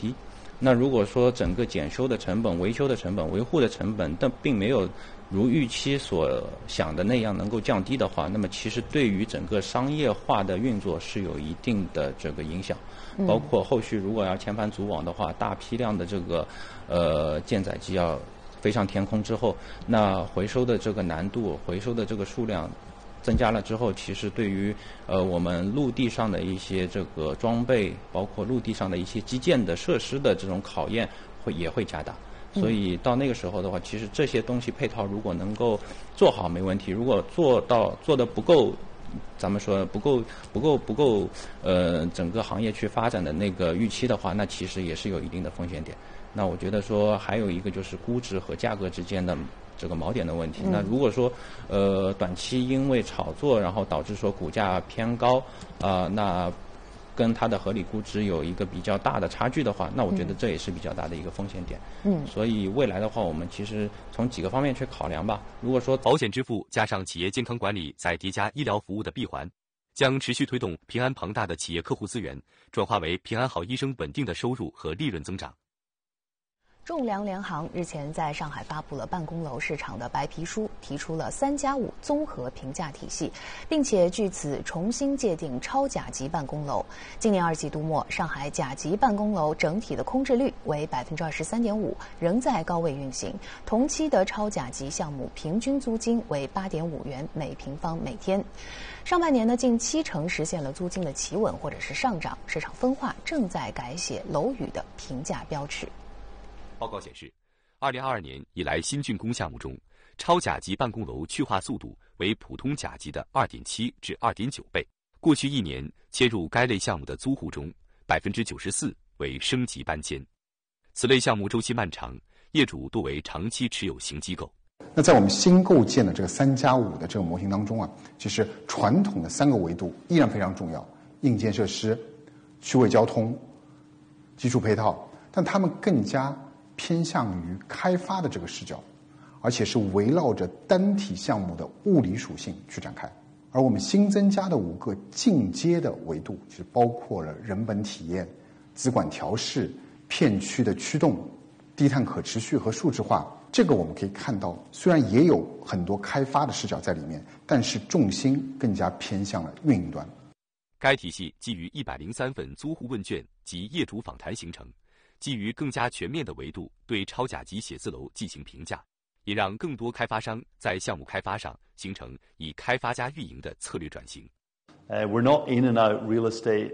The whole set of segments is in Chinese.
低。那如果说整个检修的成本、维修的成本、维护的成本，但并没有如预期所想的那样能够降低的话，那么其实对于整个商业化的运作是有一定的这个影响。包括后续如果要千帆组网的话，大批量的这个舰载机要飞上天空之后，那回收的这个难度、回收的这个数量增加了之后，其实对于我们陆地上的一些这个装备，包括陆地上的一些基建的设施的这种考验也会加大。所以到那个时候的话，其实这些东西配套如果能够做好没问题，如果做得不够，咱们说不够，整个行业去发展的那个预期的话，那其实也是有一定的风险点。那我觉得说还有一个就是估值和价格之间的这个锚点的问题。那如果说短期因为炒作，然后导致说股价偏高那跟它的合理估值有一个比较大的差距的话，那我觉得这也是比较大的一个风险点。所以未来的话，我们其实从几个方面去考量吧。如果说保险支付加上企业健康管理再叠加医疗服务的闭环，将持续推动平安庞大的企业客户资源转化为平安好医生稳定的收入和利润增长。 仲量联行日前在上海发布了办公楼市场的白皮书，提出了3+5综合评价体系，并且据此重新界定超甲级办公楼。今年2季度末，上海甲级办公楼整体的空置率为23.5%，仍在高位运行。同期的超甲级项目平均租金为8.5元每平方每天。上半年呢，近70%实现了租金的企稳或者是上涨，市场分化正在改写楼宇的评价标尺。 报告显示，2022年以来新竣工项目中，超甲级办公楼去化速度为普通甲级的2.7至2.9倍。过去1年切入该类项目的租户中，94%为升级搬迁。此类项目周期漫长，业主多为长期持有型机构。 那在我们新构建的这个3+5的这种模型当中其实传统的3个维度依然非常重要：硬件设施、区位交通、基础配套，但它们更加偏向于开发的这个视角，而且是围绕着单体项目的物理属性去展开。而我们新增加的5个进阶的维度，其实包括了人本体验、资管调试、片区的驱动、低碳可持续和数字化。这个我们可以看到，虽然也有很多开发的视角在里面，但是重心更加偏向了运营端。 该体系基于103份租户问卷及业主访谈形成，基于更加全面的维度对超甲级写字楼进行评价，也让更多开发商在项目开发上形成以开发加运营的策略转型。 We're not in and out real estate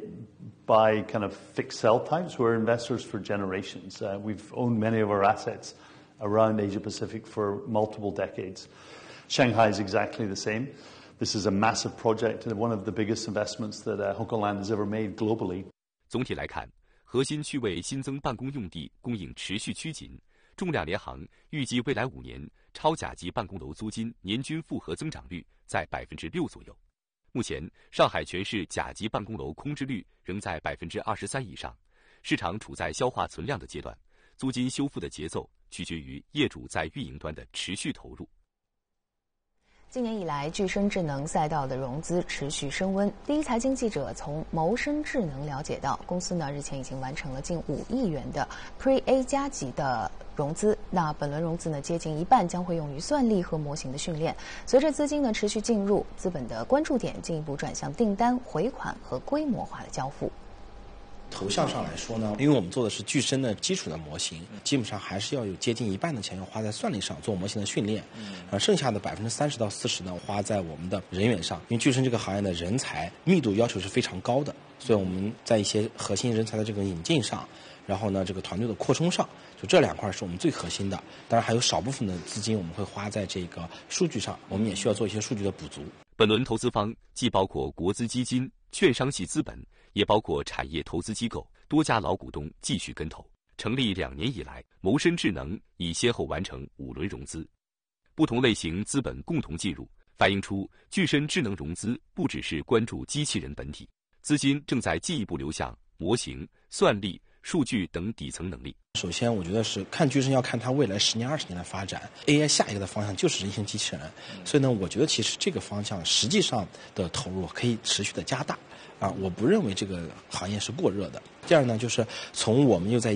by kind of fixed sell types. We're investors for generations. We've owned many of our assets around Asia Pacific for multiple decades. Shanghai is exactly the same. This is a massive project and one of the biggest investments that Hongkong Land has ever made globally. 总体来看，核心区位新增办公用地供应持续趋紧，仲量联行预计未来5年超甲级办公楼租金年均复合增长率在6%左右。目前，上海全市甲级办公楼空置率仍在23%以上，市场处在消化存量的阶段，租金修复的节奏取决于业主在运营端的持续投入。 今年以来，具身智能赛道的融资持续升温。第一财经记者从谋生智能了解到，公司呢日前已经完成了近5亿元的 Pre-A 加级的融资。那本轮融资呢接近一半将会用于算力和模型的训练。随着资金呢持续进入，资本的关注点进一步转向订单、回款和规模化的交付。 投向上来说呢，因为我们做的是具身的基础的模型，基本上还是要有接近一半的钱要花在算力上做模型的训练，剩下的30%到40%呢花在我们的人员上。因为具身这个行业的人才密度要求是非常高的，所以我们在一些核心人才的这个引进上，然后呢这个团队的扩充上，就这2块是我们最核心的。当然还有少部分的资金我们会花在这个数据上，我们也需要做一些数据的补足。 本轮投资方既包括国资基金、券商系资本，也包括产业投资机构，多家老股东继续跟投。成立2年以来，谋生智能已先后完成5轮融资，不同类型资本共同介入，反映出具身智能融资不只是关注机器人本体，资金正在进一步流向模型、算力、数据等底层能力。 首先我觉得是看具身要看它未来10年20年的发展， AI 下一个的方向就是人形机器人，所以呢我觉得其实这个方向实际上的投入可以持续的加大我不认为这个行业是过热的。第二呢就是从我们又在